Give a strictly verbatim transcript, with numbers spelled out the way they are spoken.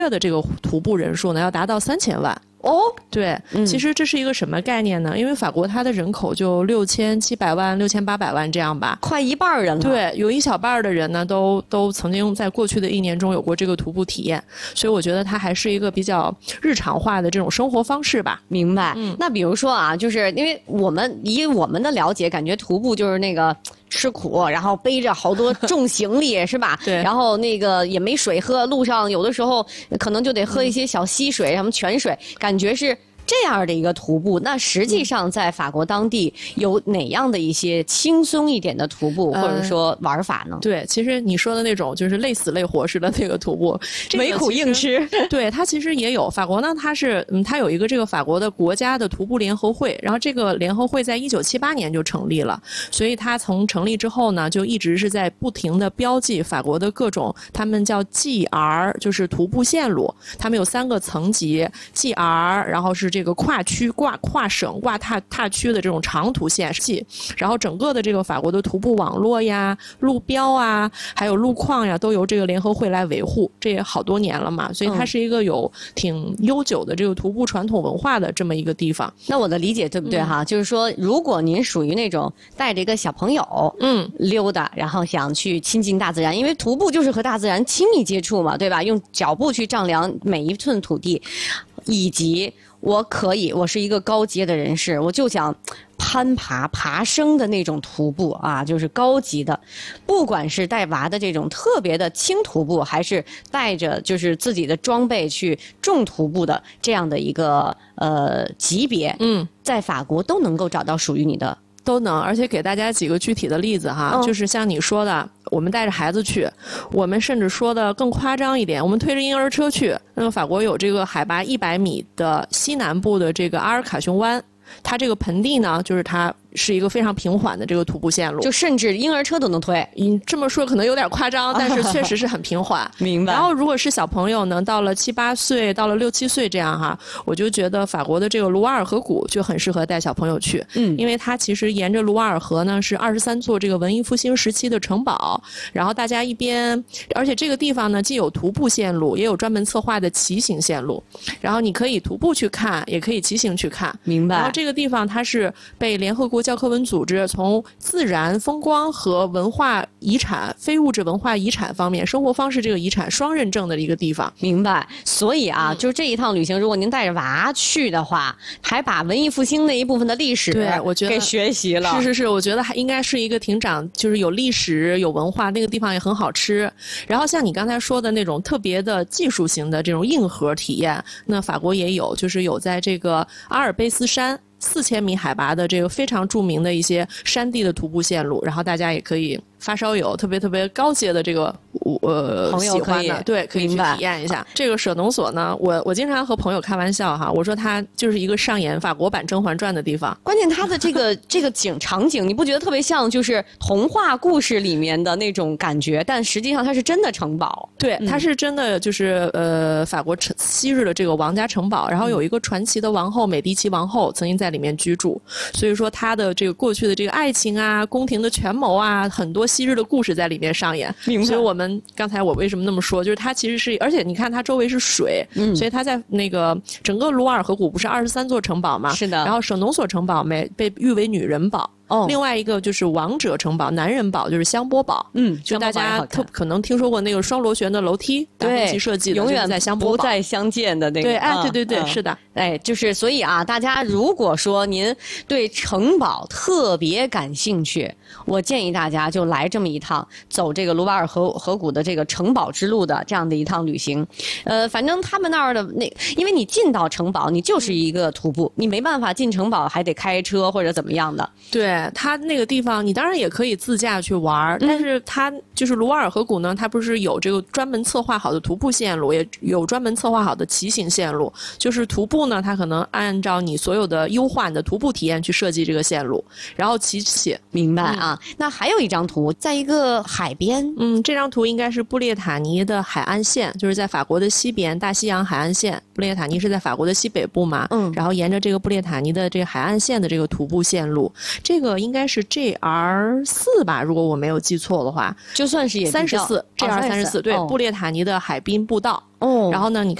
月的这个徒步人数呢要达到三千万。 哦， 对、嗯，其实这是一个什么概念呢？因为法国它的人口就六千七百万、六千八百万这样吧， 快一半人了。 对，有一小半的人呢，都都曾经在过去的一年中有过这个徒步体验，所以我觉得它还是一个比较日常化的这种生活方式吧。 明白。 嗯、 那比如说啊，就是因为我们以我们的了解，感觉徒步就是那个吃苦，然后背着好多重行李，是吧？ 对。 然后那个也没水喝，路上有的时候可能就得喝一些小溪水，嗯、什么泉水，感觉是这样的一个徒步。那实际上在法国当地有哪样的一些轻松一点的徒步、嗯、或者说玩法呢？ 对，其实你说的那种就是累死累活似的那个徒步， 没苦硬吃。 对，它其实也有。法国呢，它是嗯，它有一个这个法国的国家的徒步联合会，然后这个联合会在一九七八年就成立了，所以它从成立之后呢，就一直是在不停的标记法国的各种，他们叫 G R， 就是徒步线路，他们有三个层级 G R， 然后是这个。这个跨区、跨跨省、跨踏踏区的这种长途线系，然后整个的这个法国的徒步网络呀、路标啊，还有路况呀，都由这个联合会来维护。这也好多年了嘛，所以它是一个有挺悠久的这个徒步传统文化的这么一个地方。 那我的理解对不对哈？嗯、就是说，如果您属于那种带着一个小朋友，嗯，溜达，然后想去亲近大自然，因为徒步就是和大自然亲密接触嘛，对吧？用脚步去丈量每一寸土地，以及。我可以，我是一个高阶的人士，我就想攀爬、爬升的那种徒步啊，就是高级的。不管是带娃的这种特别的轻徒步，还是带着就是自己的装备去重徒步的这样的一个呃级别，嗯，在法国都能够找到属于你的。 都能，而且给大家几个具体的例子哈，哦、就是像你说的，我们带着孩子去，我们甚至说的更夸张一点，我们推着婴儿车去。那么法国有这个海拔一百米的西南部的这个阿尔卡雄湾，它这个盆地呢，就是它是一个非常平缓的这个徒步线路， 就甚至婴儿车都能推。 你这么说可能有点夸张，但是确实是很平缓。 明白。 然后如果是小朋友呢，到了七八岁，到了六七岁这样哈，我就觉得法国的这个卢瓦尔河谷就很适合带小朋友去。嗯，因为它其实沿着卢瓦尔河呢是二十三座这个文艺复兴时期的城堡，然后大家一边，而且这个地方呢既有徒步线路，也有专门策划的骑行线路，然后你可以徒步去看，也可以骑行去看。 明白。 然后这个地方它是被联合国教科文组织从自然风光和文化遗产、非物质文化遗产方面，生活方式这个遗产双认证的一个地方。 明白。所以啊，嗯、就是这一趟旅行，如果您带着娃去的话，还把文艺复兴那一部分的历史， 对，我觉得给学习了。 是是是，我觉得还应该是一个挺长，就是有历史、有文化，那个地方也很好吃。然后像你刚才说的那种特别的技术型的这种硬核体验，那法国也有，就是有在这个阿尔卑斯山。四千米海拔的这个非常著名的一些山地的徒步线路，然后大家也可以发烧友特别特别高阶的这个呃朋友喜欢的，对，可以去体验一下。这个舍农所呢，我我经常和朋友开玩笑哈，我说它就是一个上演法国版《甄嬛传》的地方。 关键它的这个这个景场景，你不觉得特别像就是童话故事里面的那种感觉？但实际上它是真的城堡， 对，它是真的就是呃法国昔日的这个王家城堡，然后有一个传奇的王后美第奇王后曾经在里面居住，所以说她的这个过去的这个爱情啊、宫廷的权谋啊，很多昔日的故事在里面上演。所以我们刚才我为什么那么说，就是它其实是，而且你看它周围是水，嗯、所以它在那个整个卢瓦尔河谷不是二十三座城堡吗？ 是的。 然后舍农所城堡被被誉为女人堡。哦，另外一个就是王者城堡、男人堡，就是香波堡。嗯，就大家特可能听说过那个双螺旋的楼梯，达芬奇设计的， 永远在香波堡不再相见的那个。 对，哎，对对对， 嗯、 是的， 哎，就是所以啊，大家如果说您对城堡特别感兴趣，我建议大家就来这么一趟，走这个卢瓦尔河河谷的这个城堡之路的这样的一趟旅行。呃，反正他们那儿的那，因为你进到城堡，你就是一个徒步，你没办法进城堡还得开车或者怎么样的。 对。它那个地方，你当然也可以自驾去玩，嗯、但是它就是卢瓦尔河谷呢，它不是有这个专门策划好的徒步线路，也有专门策划好的骑行线路。就是徒步呢，它可能按照你所有的优化你的徒步体验去设计这个线路，然后骑骑。 明白啊？嗯、那还有一张图，在一个海边， 嗯，这张图应该是布列塔尼的海岸线，就是在法国的西边，大西洋海岸线。布列塔尼是在法国的西北部嘛，嗯，然后沿着这个布列塔尼的这个海岸线的这个徒步线路，这个。 个应该是 G R 四吧，如果我没有记错的话， 就算是也三十四 G R 三十四，对， 哦、 布列塔尼的海滨步道。 哦， 然后呢，你